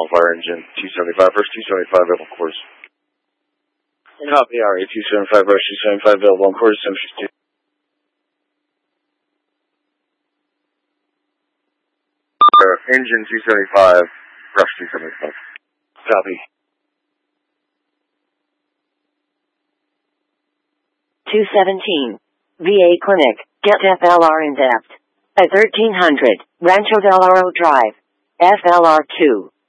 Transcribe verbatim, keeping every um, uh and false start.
Fire Engine two seventy-five, Rush two seventy-five, available course. Copy, R A two seventy-five, Rush two seventy-five, available on course, seven fifty-two. Uh, engine two seventy-five, Rush two seventy-five. Copy. two seventeen. V A Clinic, get F L R in depth. At thirteen hundred, Rancho Del Oro Drive. F L R two.